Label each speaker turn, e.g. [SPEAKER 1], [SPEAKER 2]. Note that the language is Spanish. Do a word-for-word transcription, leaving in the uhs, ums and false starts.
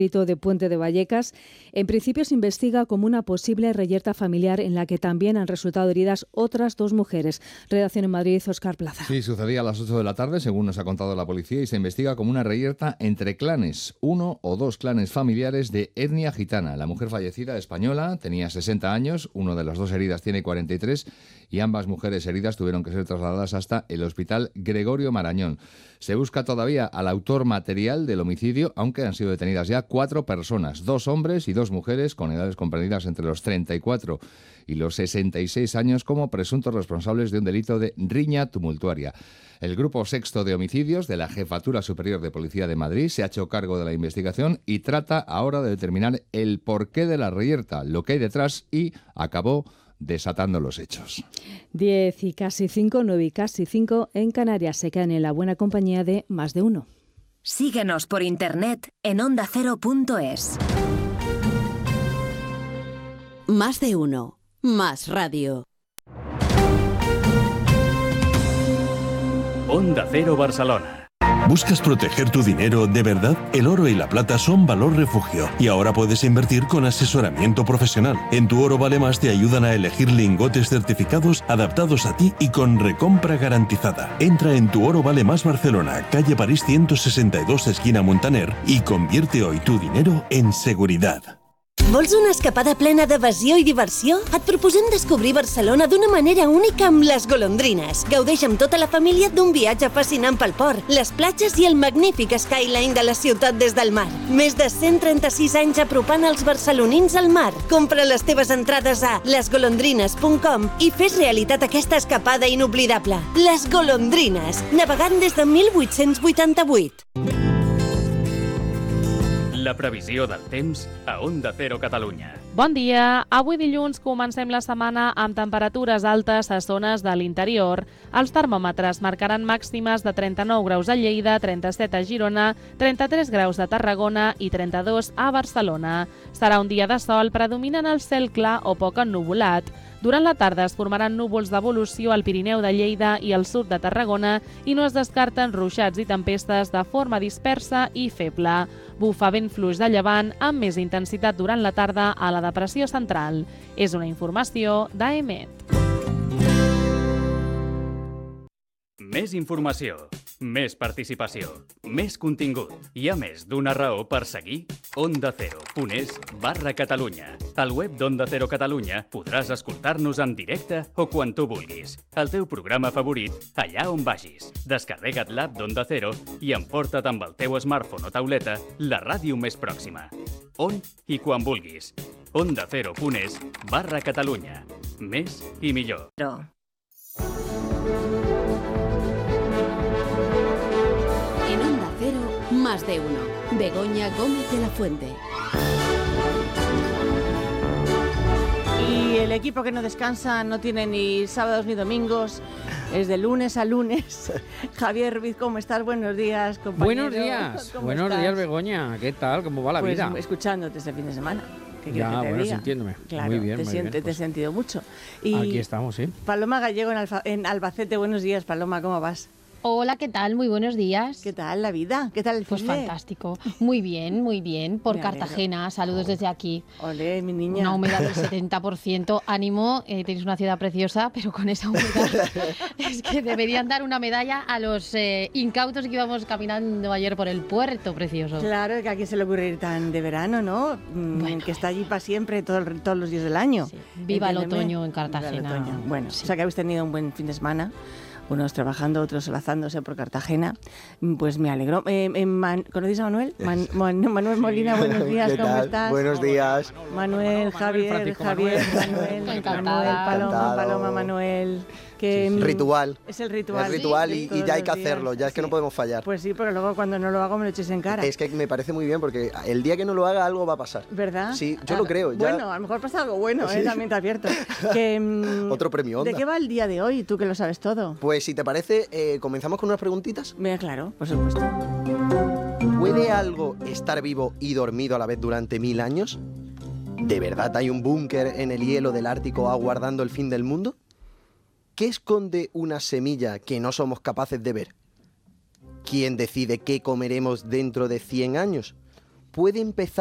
[SPEAKER 1] de Puente de Vallecas. En principio se investiga como una posible reyerta familiar en la que también han resultado heridas otras dos mujeres. Redacción en Madrid, Óscar Plaza.
[SPEAKER 2] Sí, sucedía a las ocho de la tarde, según nos ha contado la policía, y se investiga como una reyerta entre clanes, uno o dos clanes familiares de etnia gitana. La mujer fallecida, española, tenía sesenta años, uno de las dos heridas tiene cuarenta y tres y ambas mujeres heridas tuvieron que ser trasladadas hasta el Hospital Gregorio Marañón. Se busca todavía al autor material del homicidio, aunque han sido detenidas ya cuatro personas, dos hombres y dos mujeres con edades comprendidas entre los treinta y cuatro y los sesenta y seis años como presuntos responsables de un delito de riña tumultuaria. El Grupo Sexto de Homicidios de la Jefatura Superior de Policía de Madrid se ha hecho cargo de la investigación y trata ahora de determinar el porqué de la reyerta, lo que hay detrás y acabó desatando los hechos.
[SPEAKER 1] diez y casi cinco, nueve y casi cinco en Canarias. Se quedan en la buena compañía de Más de Uno.
[SPEAKER 3] Síguenos por internet en onda cero punto es.
[SPEAKER 4] Más de Uno. Más radio.
[SPEAKER 5] Onda Cero Barcelona.
[SPEAKER 6] ¿Buscas proteger tu dinero de verdad? El oro y la plata son valor refugio y ahora puedes invertir con asesoramiento profesional. En Tu Oro Vale Más te ayudan a elegir lingotes certificados adaptados a ti y con recompra garantizada. Entra en Tu Oro Vale Más Barcelona, calle París ciento sesenta y dos, esquina Montaner, y convierte hoy tu dinero en seguridad.
[SPEAKER 7] Vols una escapada plena d'evasió i diversió? Et proposem descobrir Barcelona d'una manera única amb les golondrines. Gaudeix amb tota la família d'un viatge fascinant pel port, les platges i el magnífic skyline de la ciutat des del mar. Més de cent trenta-sis anys apropant els barcelonins al mar. Compra les teves entrades a les golondrines punt com i fes realitat aquesta escapada inoblidable. Les Golondrines, navegant des de mil vuit-cents vuitanta-vuit.
[SPEAKER 5] La previsió del temps a Onda Cero Catalunya.
[SPEAKER 8] Bon dia. Avui dilluns comencem la setmana amb temperatures altes a zones de l'interior. Els termòmetres marcaran màximes de trenta-nou graus a Lleida, trenta-set a Girona, trenta-tres graus a Tarragona i trenta-dos a Barcelona. Serà un dia de sol predominant el cel clar o poc ennuvolat. Durant la tarda es formaran núvols d'evolució al Pirineu de Lleida i al sud de Tarragona i no es descarten ruixats i tempestes de forma dispersa i feble. Bufa vent fluix de llevant amb més intensitat durant la tarda a la depressió central. És una informació d'A E M E T.
[SPEAKER 5] Més informació, més participació, més contingut. Hi ha més d'una raó per seguir onda cero punt es barra Catalunya. Al web d'Onda Cero Catalunya podràs escoltar-nos en directe o quan tu vulguis. El teu programa favorit, allà on vagis. Descarrega't l'app d'Onda Cero i emporta't amb el teu smartphone o tauleta la ràdio més pròxima. On i quan vulguis. Onda Cero punt es barra Catalunya. Més i millor.
[SPEAKER 3] No.
[SPEAKER 4] Más de Uno. Begoña Gómez de la Fuente.
[SPEAKER 9] Y el equipo que no descansa no tiene ni sábados ni domingos. Es de lunes a lunes. Javier Ruiz, ¿cómo estás? Buenos días, compañero.
[SPEAKER 10] Buenos días. Buenos
[SPEAKER 9] estás?
[SPEAKER 10] días, Begoña. ¿Qué tal? ¿Cómo va la
[SPEAKER 9] pues,
[SPEAKER 10] vida?
[SPEAKER 9] Escuchándote este fin de semana. ¿Qué
[SPEAKER 10] ya,
[SPEAKER 9] que te
[SPEAKER 10] bueno,
[SPEAKER 9] diga?
[SPEAKER 10] sintiéndome.
[SPEAKER 9] Claro,
[SPEAKER 10] muy bien,
[SPEAKER 9] te,
[SPEAKER 10] muy
[SPEAKER 9] siente,
[SPEAKER 10] bien, pues.
[SPEAKER 9] te he sentido mucho. Y
[SPEAKER 10] aquí estamos, sí.
[SPEAKER 9] Paloma Gallego en, Alfa, en Albacete. Buenos días, Paloma, ¿cómo vas?
[SPEAKER 11] Hola, ¿qué tal? Muy buenos días.
[SPEAKER 9] ¿Qué tal la vida? ¿Qué tal el
[SPEAKER 11] Pues
[SPEAKER 9] finde?
[SPEAKER 11] fantástico. Muy bien, muy bien. Por
[SPEAKER 9] Me
[SPEAKER 11] Cartagena, saludos desde aquí.
[SPEAKER 9] Olé, mi niña.
[SPEAKER 11] Una humedad del setenta por ciento. Ánimo, eh, tenéis una ciudad preciosa, pero con esa humedad es que deberían dar una medalla a los eh, incautos que íbamos caminando ayer por el puerto precioso.
[SPEAKER 9] Claro, que a quién se le ocurre ir tan de verano, ¿no? Bueno, que está allí para siempre, todo, todos los días del año.
[SPEAKER 11] Sí. Viva
[SPEAKER 9] Entiéndeme.
[SPEAKER 11] el otoño en Cartagena.
[SPEAKER 9] Viva el otoño. Bueno,
[SPEAKER 11] sí.
[SPEAKER 9] O sea que habéis tenido un buen fin de semana. Unos trabajando, otros lazándose por Cartagena. Pues me alegro. Eh, eh, Man, ¿Conocéis a Manuel? Man, Man, Manuel Molina, buenos días, ¿cómo estás?
[SPEAKER 12] Buenos días.
[SPEAKER 9] Manuel, Javier, Javier, Manuel, Manuel, Paloma, Paloma, Manuel. Que,
[SPEAKER 12] sí, sí. Ritual.
[SPEAKER 9] Es el ritual.
[SPEAKER 12] Es ritual
[SPEAKER 9] ¿sí?
[SPEAKER 12] y, y ya hay que
[SPEAKER 9] días.
[SPEAKER 12] hacerlo, ya es que sí. No podemos fallar.
[SPEAKER 9] Pues sí, pero luego cuando no lo hago me lo echéis en cara.
[SPEAKER 12] Es que me parece muy bien porque el día que no lo haga algo va a pasar.
[SPEAKER 9] ¿Verdad?
[SPEAKER 12] Sí, yo
[SPEAKER 9] claro.
[SPEAKER 12] lo creo. Ya...
[SPEAKER 9] Bueno, a lo mejor pasa algo bueno,
[SPEAKER 12] sí.
[SPEAKER 9] ¿eh? También te advierto. Que, um,
[SPEAKER 12] Otro premio Onda.
[SPEAKER 9] ¿De qué va el día de hoy? Tú que lo sabes todo.
[SPEAKER 12] Pues si te parece, eh, comenzamos con unas preguntitas.
[SPEAKER 9] Mira, claro, por supuesto.
[SPEAKER 12] ¿Puede algo estar vivo y dormido a la vez durante mil años? ¿De verdad hay un búnker en el hielo del Ártico aguardando el fin del mundo? ¿Qué esconde una semilla que no somos capaces de ver? ¿Quién decide qué comeremos dentro de cien años? puede empezar